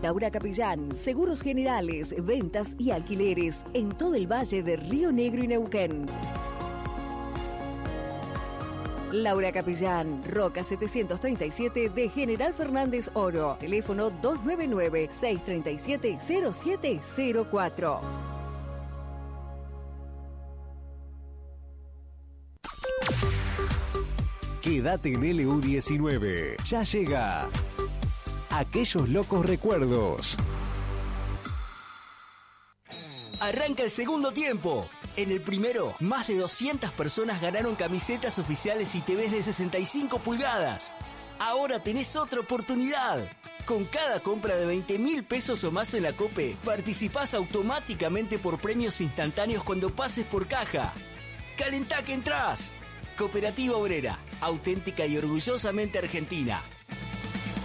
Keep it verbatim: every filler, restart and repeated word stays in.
Laura Capellán, seguros generales, ventas y alquileres en todo el valle de Río Negro y Neuquén. Laura Capellán, Roca setecientos treinta y siete de General Fernández Oro. Teléfono dos nueve nueve, seis tres siete, cero siete cero cuatro. Quédate en L U diecinueve. Ya llega Aquellos Locos Recuerdos. Arranca el segundo tiempo. En el primero, más de doscientas personas ganaron camisetas oficiales y T Vs de sesenta y cinco pulgadas. Ahora tenés otra oportunidad. Con cada compra de veinte mil pesos o más en la COPE, participás automáticamente por premios instantáneos cuando pases por caja. ¡Calentá que entrás! Cooperativa Obrera, auténtica y orgullosamente argentina.